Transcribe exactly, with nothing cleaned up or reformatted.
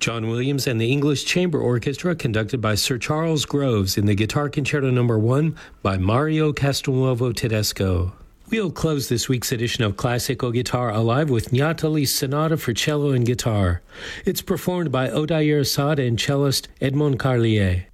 John Williams and the English Chamber Orchestra, conducted by Sir Charles Groves in the Guitar Concerto Number one by Mario Castelnuovo Tedesco. We'll close this week's edition of Classical Guitar Alive with Niatali's Sonata for Cello and Guitar. It's performed by Odair Assad and cellist Edmond Carlier.